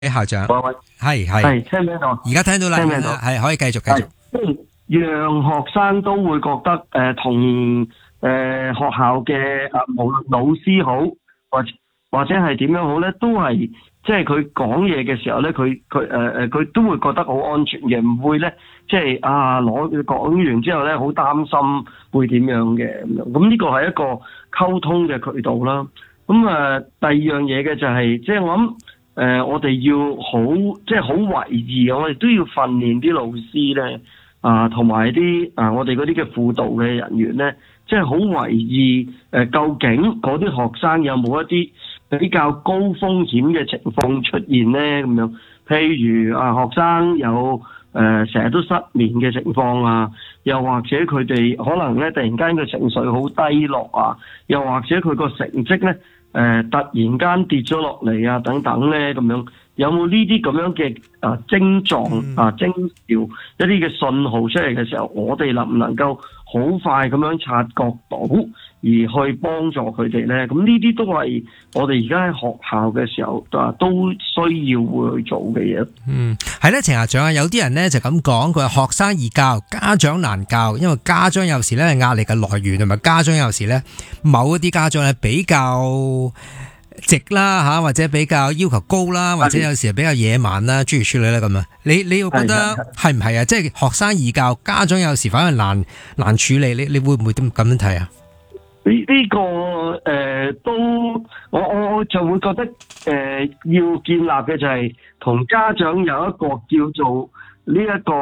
校長， 喂喂，係聽唔聽到？ 而家聽到啦， 聽唔聽到？ 係可以繼續。 即係讓學生都會覺得同學校嘅無論老師好，或者係點樣好咧，都係即係佢講嘢嘅時候咧，佢都會覺得好安全嘅，唔會咧即係講完之後咧好擔心會點樣嘅咁樣。咁呢個係一個溝通嘅渠道啦。咁第二樣嘢嘅就係即係我諗。我哋要好為意，我哋都要訓練啲老師咧，同埋啲我哋嗰啲嘅輔導嘅人員咧，即係好為意究竟嗰啲學生有冇一啲比較高風險嘅情況出現咧咁樣，譬如學生有成日都失眠嘅情況啊，又或者佢哋可能咧突然間嘅情緒好低落啊，又或者佢個成績咧突然間跌咗落嚟啊，等等咧咁樣，有冇呢啲咁樣嘅徵狀徵兆一啲嘅信號出嚟嘅時候，我哋能唔能夠好快咁樣察覺到，而去幫助佢哋咧？咁呢啲都係我哋而家喺學校嘅時候都需要會去做嘅嘢。 係咧，程校長啊，有啲人咧就咁講，佢話學生易教，家長難教，因為家長有時咧係壓力嘅來源，同埋家長有時咧某一啲家長咧比較直啦吓，或者比較要求高啦，或者有時比較野蠻啦，諸如此類啦咁啊。你又覺得係唔係啊？即係學生易教，家長有時反而難處理，你會唔會咁樣睇啊？ 呢個都我就會覺得要建立嘅就係同家長有一個叫做呢一個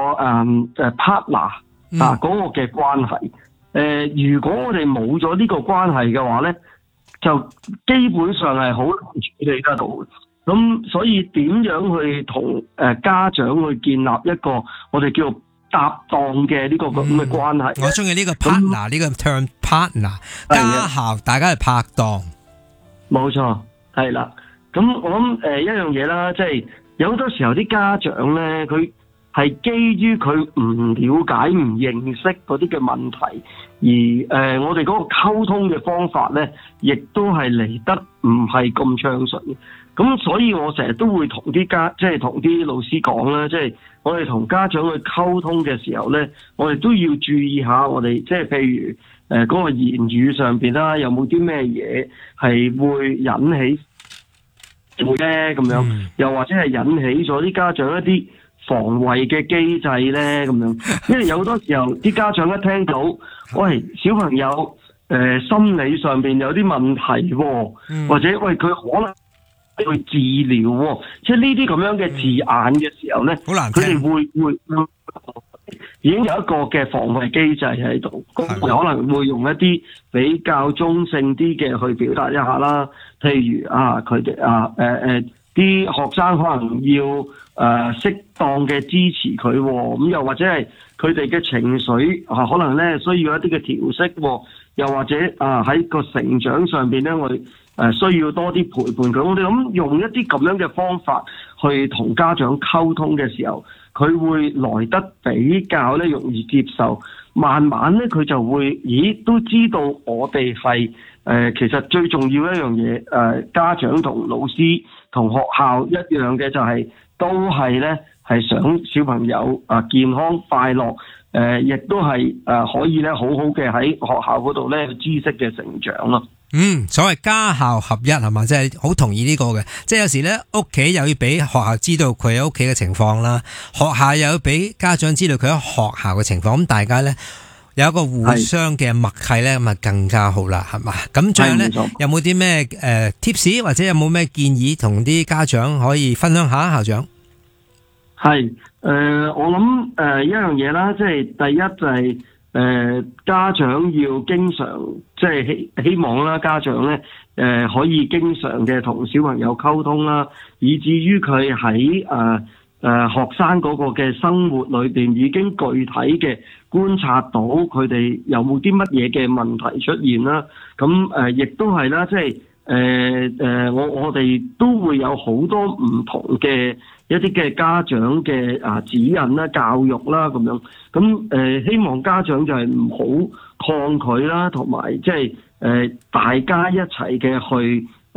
partner 嗰個嘅關係。如果我哋冇咗呢個關係嘅話咧，就基本上係好難處理得到。咁所以點樣去同家長去建立一個我哋叫做搭檔嘅呢個咁嘅關係？ 我中意呢個 partner 呢個 term partner， 家校大家係拍檔。冇錯，係啦。咁我諗一樣嘢啦，即係有好多時候啲家長咧，佢係基於佢唔了解、唔認識嗰啲嘅問題，而我哋嗰個溝通嘅方法咧，亦都係嚟得唔係咁暢順嘅。咁所以我成日都會同啲即係同啲老師講啦，即係我哋同家長去溝通嘅時候咧，我哋都要注意下我哋即係譬如嗰個言語上邊啦，有冇啲咩嘢係會引起會咧咁樣，又或者係引起咗啲家長一啲防衛嘅機制咧咁樣，因為有好多時候啲家長一聽到，喂，小朋友心理上邊有啲問題喎，或者喂佢可能去治療喎，即係呢啲咁樣嘅字眼嘅時候咧，佢哋會已經有一個嘅防衛機制喺度，可能會用一啲比較中性啲嘅去表達一下啦。譬如佢哋啲學生可能要適當嘅支持佢，咁又或者係佢哋嘅情緒可能咧需要一啲嘅調適，又或者喺個成長上邊咧，我哋需要多啲陪伴佢。我哋咁用一啲咁樣嘅方法去同家長溝通嘅時候，佢會來得比較咧容易接受。慢慢咧佢就會都知道我哋係其實最重要一樣嘢，家長同老師同學校一樣嘅就係都係咧係想小朋友健康快樂，亦都係可以咧好好嘅喺學校嗰度咧知識嘅成長咯。 所謂家校合一係嘛，即係好同意呢個嘅。即係有時咧屋企又要俾學校知道佢喺屋企嘅情況啦，學校又要俾家長知道佢喺學校嘅情況，咁大家咧有一個互相嘅默契咧，咁啊更加好啦，係嘛？咁最後咧有冇啲咩tips 或者有冇咩建議同啲家長可以分享下？校長係我諗一樣嘢啦，即係第一就係家長要經常即係希望啦，家長咧可以經常嘅同小朋友溝通啦，以至於佢喺學生嗰個嘅生活裏邊已經具體嘅觀察到佢哋有冇啲乜嘢嘅問題出現啦。咁亦都係啦，即係我哋都會有好多唔同嘅一啲嘅家長嘅指引啦、教育啦咁樣。咁希望家長就係唔好抗拒啦，同埋即係大家一齊嘅去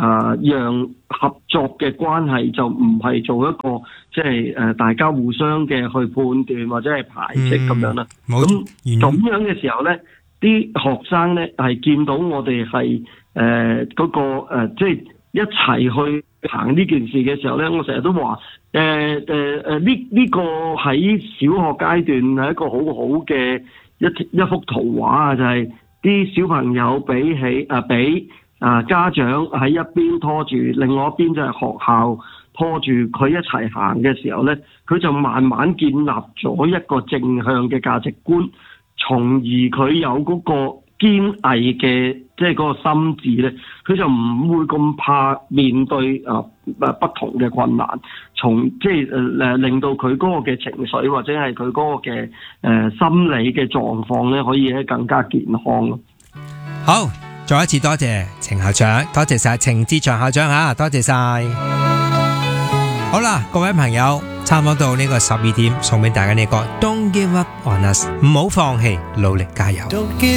讓合作嘅關係就唔係做一個即係大家互相嘅去判斷或者係排斥咁樣啦。咁咁樣嘅時候咧，啲學生咧係見到我哋係嗰個即係一齊去行呢件事嘅時候咧，我成日都話呢個喺小學階段係一個好好嘅一幅圖畫啊，就係啲小朋友俾家長喺一邊拖住，另外一邊就係學校拖住佢一齊行嘅時候咧，佢就慢慢建立咗一個正向嘅價值觀，從而佢有嗰個堅毅嘅即係嗰個心智咧，佢就唔會咁怕面對不同嘅困難，即係令到佢嗰個嘅情緒或者係佢嗰個嘅心理嘅狀況咧，可以咧更加健康咯。 好。再一次多謝程校長，多謝晒程志祥校長吓，多謝晒。好啦，各位朋友，差唔多到呢個12點，送俾大家呢個 Don't Give Up On Us， 唔好放棄，努力加油。